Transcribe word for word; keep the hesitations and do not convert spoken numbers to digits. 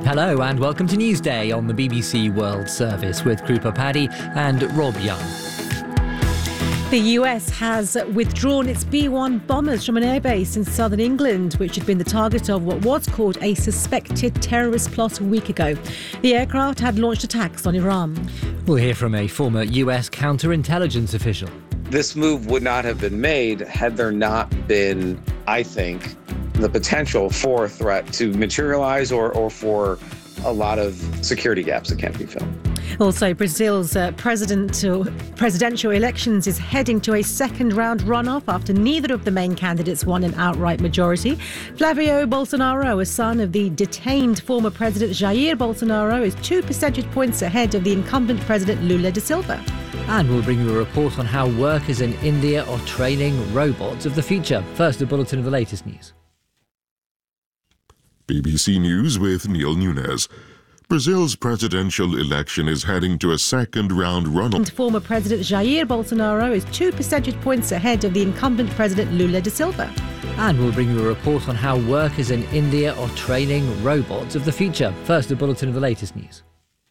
Hello and welcome to Newsday on the B B C World Service with Krupa Paddy and Rob Young. The U S has withdrawn its B one bombers from an airbase in southern England, which had been the target of what was called a suspected terrorist plot a week ago. The aircraft had launched attacks on Iran. We'll hear from a former U S counterintelligence official. This move would not have been made had there not been, I think, the potential for a threat to materialize or, or for a lot of security gaps that can't be filled. Also, Brazil's uh, presidential, presidential elections is heading to a second round runoff after neither of the main candidates won an outright majority. Flavio Bolsonaro, a son of the detained former president Jair Bolsonaro, is two percentage points ahead of the incumbent president Lula da Silva. And we'll bring you a report on how workers in India are training robots of the future. First, a bulletin of the latest news. B B C News with Neil Nunes. Brazil's presidential election is heading to a second-round runoff. And former President Jair Bolsonaro is two percentage points ahead of the incumbent President Lula da Silva. And we'll bring you a report on how workers in India are training robots of the future. First, a bulletin of the latest news.